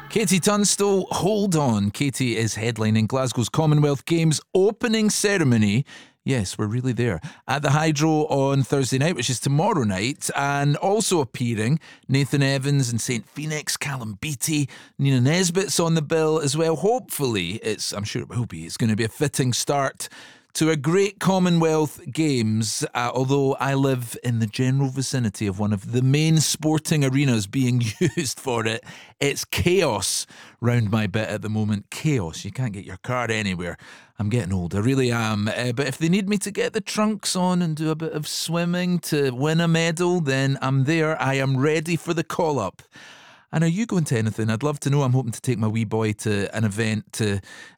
Katie Tunstall, hold on. Katie is headlining Glasgow's Commonwealth Games opening ceremony. Yes, we're really there. At the Hydro on Thursday night, which is tomorrow night, and also appearing Nathan Evans and St. Phoenix, Callum Beattie, Nina Nesbitt's on the bill as well. Hopefully, I'm sure it will be, it's going to be a fitting start to a great Commonwealth Games, although I live in the general vicinity of one of the main sporting arenas being used for it. It's chaos round my bit at the moment. Chaos. You can't get your car anywhere. I'm getting old, I really am. But if they need me to get the trunks on and do a bit of swimming to win a medal, then I'm there. I am ready for the call-up. And are you going to anything? I'd love to know. I'm hoping to take my wee boy to an event to